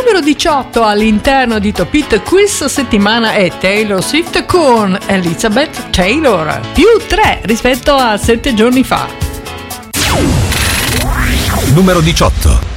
numero 18 all'interno di Top Hit questa settimana è Taylor Swift con Elizabeth Taylor, più 3 rispetto a 7 giorni fa. Numero 18.